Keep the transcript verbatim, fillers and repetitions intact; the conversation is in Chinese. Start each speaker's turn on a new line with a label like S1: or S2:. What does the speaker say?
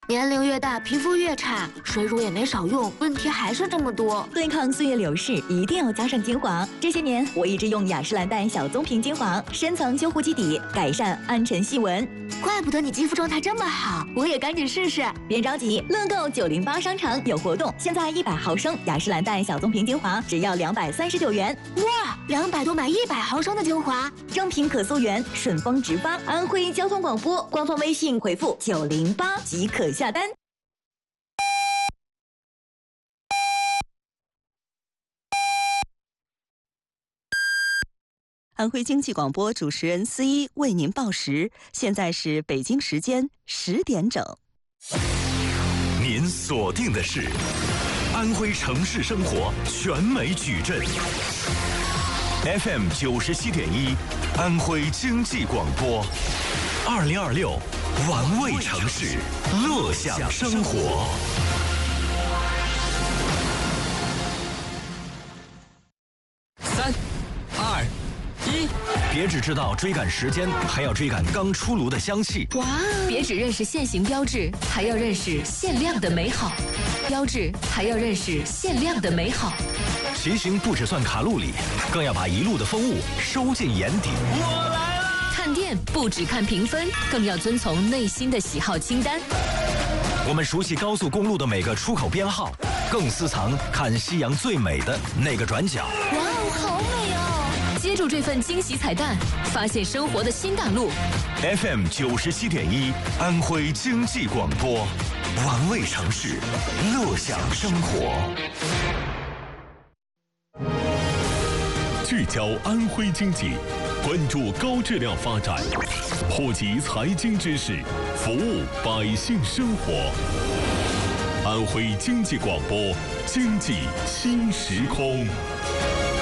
S1: 年龄越大，皮肤越差，水乳也没少用，问题还是这么多。
S2: 对抗岁月流逝，一定要加上精华。这些年，我一直用雅诗兰黛小棕瓶精华，深层修护基底，改善暗沉细纹。
S1: 怪不得你肌肤状态这么好，我也赶紧试试。
S2: 别着急，乐购九零八商城有活动，现在一百毫升雅诗兰黛小棕瓶精华只要两百三十九元。
S1: 哇，两百多买一百毫升的精华，
S2: 正品可溯源，顺丰直发。安徽交通广播官方微信回复九零八即可下单。
S3: 安徽经济广播主持人思一为您报时，现在是北京时间十点整。
S4: 您锁定的是安徽城市生活全美矩阵 F M 九十七点一，安徽经济广播，二零二六玩味城市，乐享生活。三、二。一，别只知道追赶时间，还要追赶刚出炉的香气。
S5: 哇！别只认识限行标志，还要认识限量的美好。标志还要认识限量的美好。
S4: 骑行不只算卡路里，更要把一路的风物收进眼底。
S5: 我来了！看店不只看评分，更要遵从内心的喜好清单。
S4: 我们熟悉高速公路的每个出口编号，更私藏看夕阳最美的那个转角。
S5: 哇哦，好美哦！接住这份惊喜彩蛋，发现生活的新大陆。
S4: F M 九十七点一，安徽经济广播，玩味城市，乐享生活。
S6: 聚焦安徽经济，关注高质量发展，普及财经知识，服务百姓生活。安徽经济广播，经济新时空。